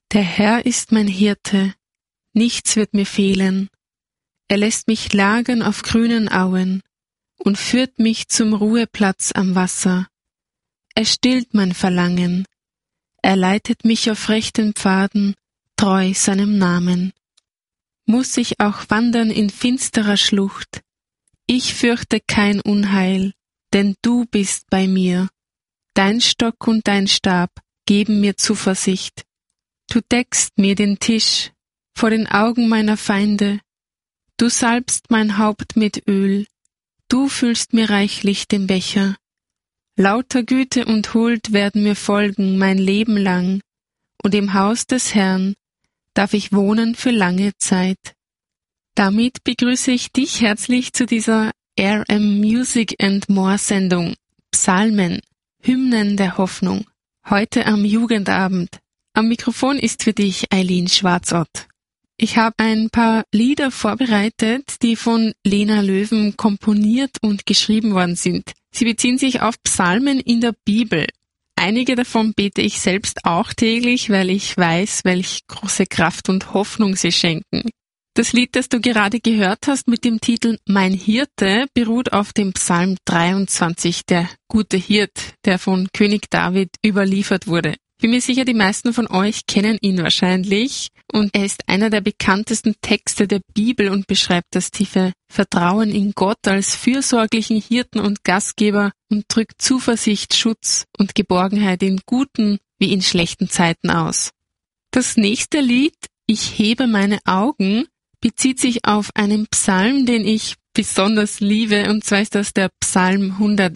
Der Herr ist mein Hirte, nichts wird mir fehlen. Er lässt mich lagern auf grünen Auen und führt mich zum Ruheplatz am Wasser. Er stillt mein Verlangen. Er leitet mich auf rechten Pfaden, treu seinem Namen. Muss ich auch wandern in finsterer Schlucht, ich fürchte kein Unheil, denn du bist bei mir. Dein Stock und dein Stab geben mir Zuversicht. Du deckst mir den Tisch vor den Augen meiner Feinde. Du salbst mein Haupt mit Öl. Du füllst mir reichlich den Becher. Lauter Güte und Huld werden mir folgen mein Leben lang, und im Haus des Herrn darf ich wohnen für lange Zeit. Damit begrüße ich dich herzlich zu dieser RM Music and More Sendung Psalmen, Hymnen der Hoffnung. Heute am Jugendabend. Am Mikrofon ist für dich Eileen Schwarzott. Ich habe ein paar Lieder vorbereitet, die von Lena Löwen komponiert und geschrieben worden sind. Sie beziehen sich auf Psalmen in der Bibel. Einige davon bete ich selbst auch täglich, weil ich weiß, welch große Kraft und Hoffnung sie schenken. Das Lied, das du gerade gehört hast mit dem Titel Mein Hirte, beruht auf dem Psalm 23, der gute Hirt, der von König David überliefert wurde. Ich bin mir sicher, die meisten von euch kennen ihn wahrscheinlich, und er ist einer der bekanntesten Texte der Bibel und beschreibt das tiefe Vertrauen in Gott als fürsorglichen Hirten und Gastgeber und drückt Zuversicht, Schutz und Geborgenheit in guten wie in schlechten Zeiten aus. Das nächste Lied, Ich hebe meine Augen, bezieht sich auf einen Psalm, den ich besonders liebe, und zwar ist das der Psalm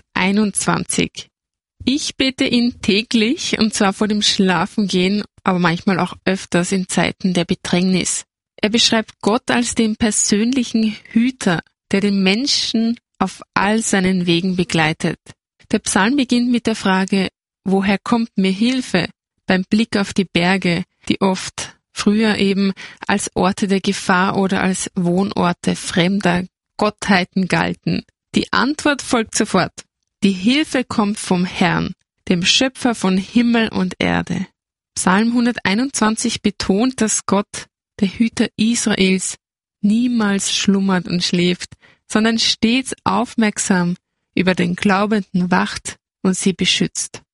121. Ich bete ihn täglich, und zwar vor dem Schlafengehen, aber manchmal auch öfters in Zeiten der Bedrängnis. Er beschreibt Gott als den persönlichen Hüter, der den Menschen auf all seinen Wegen begleitet. Der Psalm beginnt mit der Frage, woher kommt mir Hilfe? Beim Blick auf die Berge, die oft früher eben als Orte der Gefahr oder als Wohnorte fremder Gottheiten galten. Die Antwort folgt sofort. Die Hilfe kommt vom Herrn, dem Schöpfer von Himmel und Erde. Psalm 121 betont, dass Gott, der Hüter Israels, niemals schlummert und schläft, sondern stets aufmerksam über den Glaubenden wacht und sie beschützt.